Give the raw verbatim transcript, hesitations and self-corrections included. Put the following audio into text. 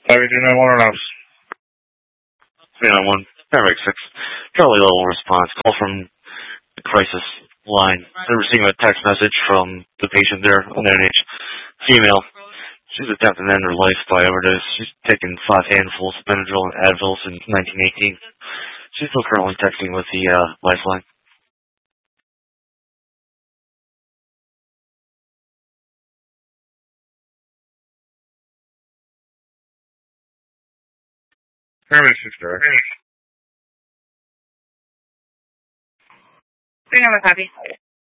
Everything I want to know. three nine one, Paramedic six. Charlie Level response. Call from the crisis line. They're receiving a text message from the patient there, an N H female. She's attempting to end her life by overdose. She's taken five handfuls of Benadryl and Advil since nineteen eighteen. She's still currently texting with the uh, lifeline. Paramedic six, sir. Bring on a copy.